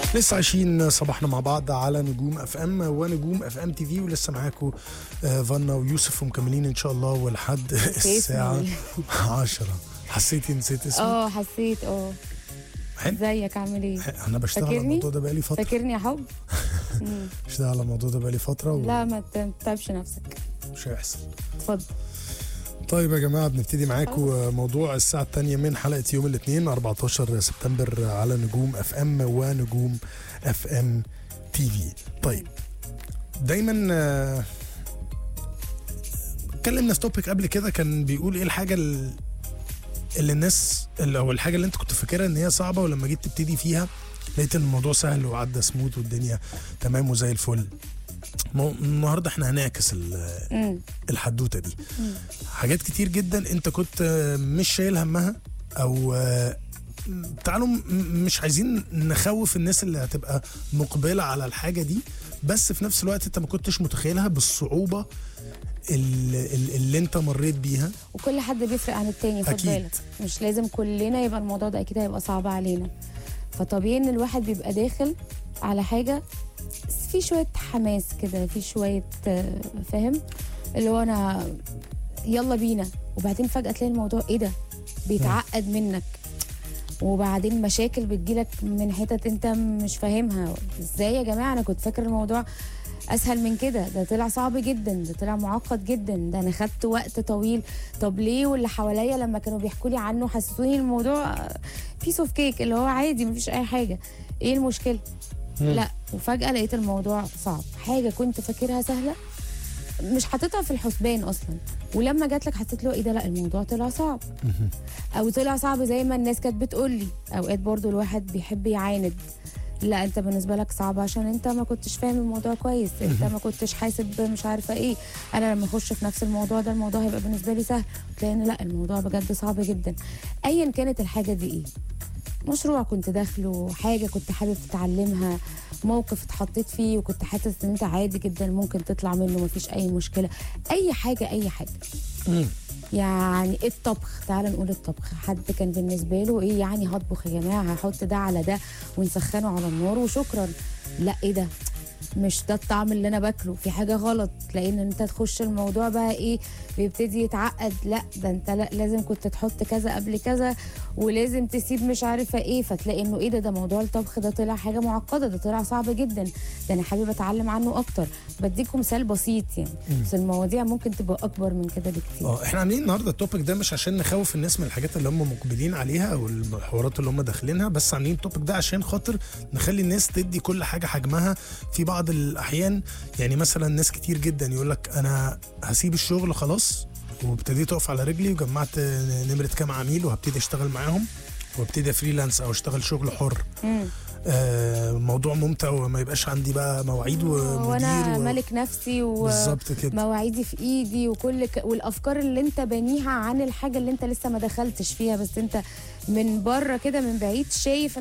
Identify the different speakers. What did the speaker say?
Speaker 1: لسه عايشين صباحنا مع بعض على نجوم اف ام ونجوم اف ام تي في، ولسه معاكم فانا ويوسف ومكملين ان شاء الله ولحد الساعه 10. حسيتي نسيت اسمك؟
Speaker 2: حسيت.
Speaker 1: حلو.
Speaker 2: ازيك عامل ايه؟
Speaker 1: انا بشتغل على الموضوع ده بقالي فتره.
Speaker 2: فاكرني يا حب؟
Speaker 1: بشتغل على الموضوع ده بقالي فتره
Speaker 2: لا ما تتعبش نفسك،
Speaker 1: مش هيحصل.
Speaker 2: اتفضل.
Speaker 1: طيب يا جماعه، بنبتدي معاكم موضوع الساعه الثانيه من حلقه يوم الاثنين 14 سبتمبر على نجوم اف ام ونجوم اف ام تي في. طيب دايما اتكلمنا في توبيك قبل كده، كان بيقول ايه الحاجه اللي الناس او الحاجه اللي انت كنت فاكرها ان هي صعبه ولما جيت تبتدي فيها لقيت ان الموضوع سهل وعدى سموث والدنيا تمام وزي الفل. النهارده احنا هنعكس الحدوته دي. حاجات كتير جدا انت كنت مش شايل همها، او تعالوا مش عايزين نخوف الناس اللي هتبقى مقبله على الحاجه دي، بس في نفس الوقت انت ما كنتش متخيلها بالصعوبه اللي انت مريت بيها.
Speaker 2: وكل حد بيفرق عن التاني، خد بالك، مش لازم كلنا يبقى الموضوع ده اكيد هيبقى صعب علينا. فطبيعي ان الواحد بيبقى داخل على حاجه في شويه حماس كده، في شويه فاهم اللي هو انا يلا بينا، وبعدين فجاه تلاقي الموضوع ايه ده بيتعقد منك، وبعدين مشاكل بتجيلك من حتت انت مش فاهمها. ازاي يا جماعه انا كنت فاكر الموضوع اسهل من كده، ده طلع صعب جدا، ده طلع معقد جدا، ده انا خدت وقت طويل. طب ليه؟ واللي حواليا لما كانوا بيحكوا لي عنه حسسوني الموضوع بيس اوف كيك، اللي هو عادي مفيش اي حاجه، ايه المشكله؟ لا، وفجاه لقيت الموضوع صعب. حاجه كنت فاكرها سهله مش حاططها في الحسبان اصلا، ولما جات لك حسيت له ايه ده، لا الموضوع طلع صعب. او طلع صعب زي ما الناس كانت بتقول لي. اوقات برضو الواحد بيحب يعاند، لا انت بالنسبه لك صعب عشان انت ما كنتش فاهم الموضوع كويس، انت ما كنتش حاسب مش عارفه ايه. انا لما اخش في نفس الموضوع ده الموضوع هيبقى بالنسبه لي سهل، لان لا الموضوع بجد صعب جدا. ايا كانت الحاجه دي ايه، مشروع كنت داخله، حاجه كنت حابب تتعلمها، موقف اتحطيت فيه وكنت حاسس ان انت عادي جدا ممكن تطلع منه مفيش اي مشكله، اي حاجه اي حاجه. يعني الطبخ، تعال نقول الطبخ، حد كان بالنسبه له ايه يعني هطبخ يا جماعه، هحط ده على ده ونسخنه على النار وشكرا. لا ايه ده، مش ده الطعم اللي انا باكله، في حاجه غلط. لان انت تخش الموضوع بقى ايه بيبتدي يتعقد، لا ده انت لا لازم كنت تحط كذا قبل كذا، ولازم تسيب مش عارفه ايه، فتلاقي انه ايه ده موضوع الطبخ ده طلع حاجه معقده، ده طلع صعب جدا، ده انا حابب اتعلم عنه اكتر. بديكم مثال بسيط يعني، بس المواضيع ممكن تبقى اكبر من كده بكتير.
Speaker 1: احنا عاملين النهارده التوبيك ده مش عشان نخوف الناس من الحاجات اللي هم مقبلين عليها او الحوارات اللي هم داخلينها، بس عاملين التوبيك ده عشان خاطر نخلي الناس تدي كل حاجه حجمها. في بعض الاحيان يعني مثلا ناس كتير جدا يقول لك انا هسيب الشغل خلاص وابتديت اقف على رجلي وجمعت نمره كام عميل وهبتدي اشتغل معاهم وابتدي فريلانس او اشتغل شغل حر. موضوع ممتع وما يبقاش عندي بقى مواعيد ومدير
Speaker 2: وانا ملك نفسي
Speaker 1: بالظبط كده،
Speaker 2: مواعيدي في ايدي والافكار اللي انت بانيها عن الحاجه اللي انت لسه ما دخلتش فيها، بس انت من بره كده من بعيد شايف